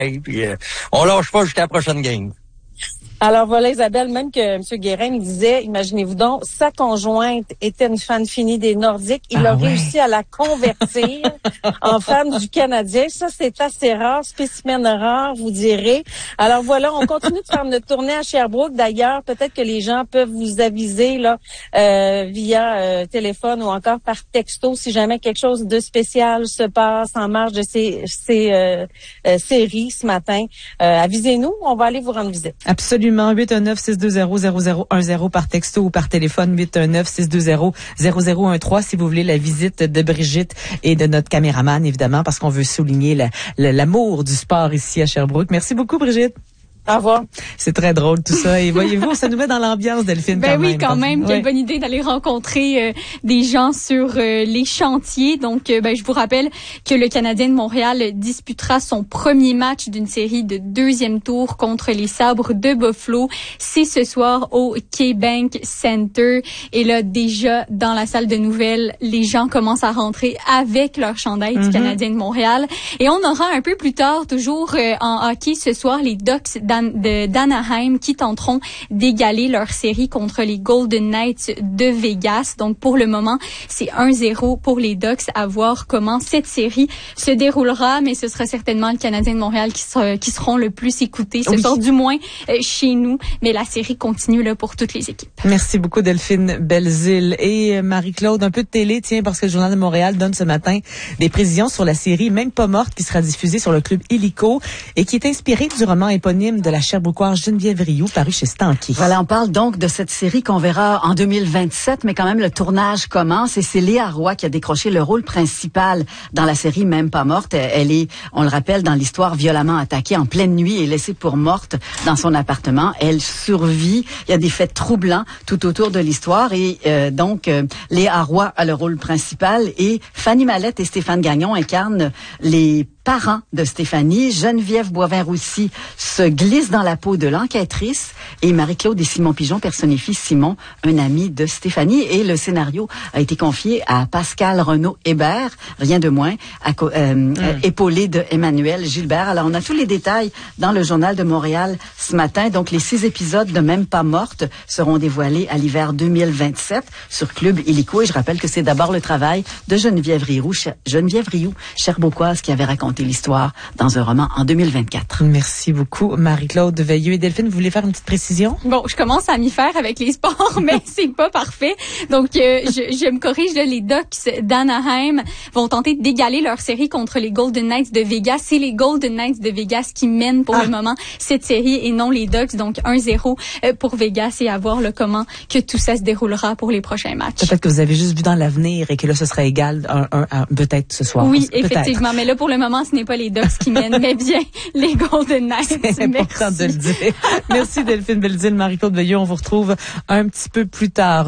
puis on lâche pas jusqu'à la prochaine game. Alors voilà, Isabelle, même que M. Guérin me disait, imaginez-vous donc, sa conjointe était une fan finie des Nordiques. Il a réussi à la convertir en fan du Canadien. Ça, c'est assez rare, spécimen rare, vous direz. Alors voilà, on continue de faire notre tournée à Sherbrooke. D'ailleurs, peut-être que les gens peuvent vous aviser là via téléphone ou encore par texto si jamais quelque chose de spécial se passe en marge de ces séries ce matin. Avisez-nous, on va aller vous rendre visite. Absolument. 819-620-0010 par texto ou par téléphone 819-620-0013 si vous voulez la visite de Brigitte et de notre caméraman, évidemment, parce qu'on veut souligner l'amour du sport ici à Sherbrooke. Merci beaucoup, Brigitte. Au revoir. C'est très drôle tout ça. Et voyez-vous, ça nous met dans l'ambiance, Delphine, quand même. Quelle bonne idée d'aller rencontrer des gens sur les chantiers. Donc, je vous rappelle que le Canadien de Montréal disputera son premier match d'une série de deuxième tour contre les Sabres de Buffalo. C'est ce soir au KeyBank Center. Et là, déjà, dans la salle de nouvelles, les gens commencent à rentrer avec leur chandail du Canadien de Montréal. Et on aura un peu plus tard, toujours en hockey, ce soir, les Ducks d'Anaheim qui tenteront d'égaler leur série contre les Golden Knights de Vegas. Donc, pour le moment, c'est 1-0 pour les Ducks, à voir comment cette série se déroulera, mais ce sera certainement le Canadien de Montréal qui seront le plus écoutés, ce soir du moins chez nous, mais la série continue là pour toutes les équipes. Merci beaucoup, Delphine Belzile. Et Marie-Claude, un peu de télé, tiens, parce que le Journal de Montréal donne ce matin des précisions sur la série Même pas morte qui sera diffusée sur le club illico et qui est inspirée du roman éponyme de la Sherbrookoise Geneviève Rioux, paru chez Stanky. Voilà, on parle donc de cette série qu'on verra en 2027, mais quand même le tournage commence et c'est Léa Roy qui a décroché le rôle principal dans la série Même pas morte. Elle est, on le rappelle, dans l'histoire violemment attaquée en pleine nuit et laissée pour morte dans son appartement. Elle survit. Il y a des faits troublants tout autour de l'histoire et donc Léa Roy a le rôle principal et Fanny Mallette et Stéphane Gagnon incarnent les parents de Stéphanie. Geneviève Boivin-Roussy se glisse dans la peau de l'enquêtrice et Marie-Claude et Simon Pigeon personnifient Simon, un ami de Stéphanie. Et le scénario a été confié à Pascal Renaud-Hébert, rien de moins, épaulé de Emmanuel Gilbert. Alors, on a tous les détails dans le Journal de Montréal ce matin. Donc, les 6 épisodes de Même pas morte seront dévoilés à l'hiver 2027 sur Club illico. Et je rappelle que c'est d'abord le travail de Geneviève Rioux, Sherbrookoise, qui avait raconté l'histoire dans un roman en 2024. Merci beaucoup, Marie-Claude Veilleux. Et Delphine, vous voulez faire une petite précision? Bon, je commence à m'y faire avec les sports, mais c'est pas parfait. Donc, je me corrige, là, les Ducks d'Anaheim vont tenter d'égaler leur série contre les Golden Knights de Vegas. C'est les Golden Knights de Vegas qui mènent pour le moment cette série et non les Ducks. Donc, 1-0 pour Vegas et à voir là, comment que tout ça se déroulera pour les prochains matchs. Peut-être que vous avez juste vu dans l'avenir et que là, ce sera égal peut-être ce soir. Oui, effectivement. Mais là, pour le moment, ce n'est pas les Ducks qui mènent, mais bien les Golden Knights. C'est important de le dire. Merci Delphine Belzile, Marie-Claude Veilleux. On vous retrouve un petit peu plus tard,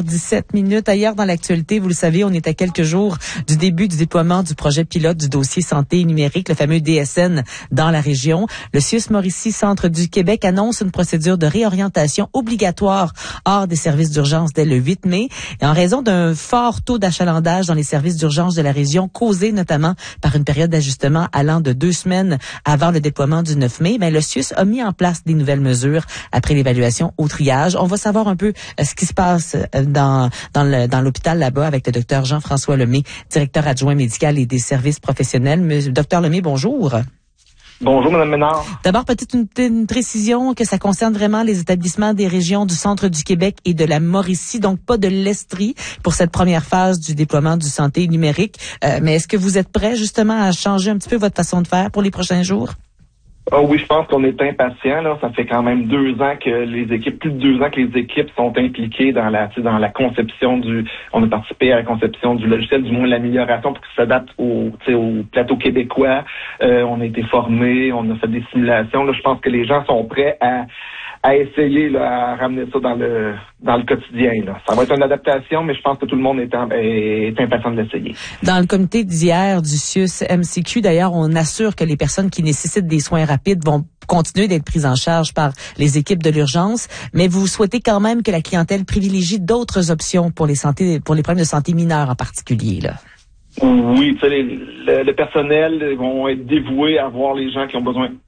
8h17. Ailleurs dans l'actualité, vous le savez, on est à quelques jours du début du déploiement du projet pilote du dossier santé numérique, le fameux DSN, dans la région. Le CIUS Mauricie, Centre du Québec, annonce une procédure de réorientation obligatoire hors des services d'urgence dès le 8 mai. Et en raison d'un fort taux d'achalandage dans les services d'urgence de la région, causé notamment par une période d'ajustement allant de 2 semaines avant le déploiement du 9 mai, le CIUS a mis en place des nouvelles mesures après l'évaluation au triage. On va savoir un peu ce qui se passe dans l'hôpital là-bas avec le docteur Jean-François Lemay, directeur adjoint médical et des services professionnels. Docteur Lemay, bonjour. Bonjour, Mme Ménard. D'abord, peut-être une précision que ça concerne vraiment les établissements des régions du centre du Québec et de la Mauricie, donc pas de l'Estrie pour cette première phase du déploiement du santé numérique. Mais est-ce que vous êtes prêt justement à changer un petit peu votre façon de faire pour les prochains jours? Oh oui, je pense qu'on est impatients. Là, ça fait quand même 2 ans que les équipes, plus de 2 ans que les équipes sont impliquées dans la conception on a participé à la conception du logiciel, du moins l'amélioration pour qu'il s'adapte au plateau québécois. On a été formés, on a fait des simulations. Là, je pense que les gens sont prêts à essayer à ramener ça dans le quotidien. Là. Ça va être une adaptation, mais je pense que tout le monde est impatient de l'essayer. Dans le comité d'hier du CIUS MCQ, d'ailleurs, on assure que les personnes qui nécessitent des soins rapides vont continuer d'être prises en charge par les équipes de l'urgence, mais vous souhaitez quand même que la clientèle privilégie d'autres options pour les problèmes de santé mineurs en particulier, là. Oui, tu sais, le personnel vont être dévoués à voir les gens qui ont besoin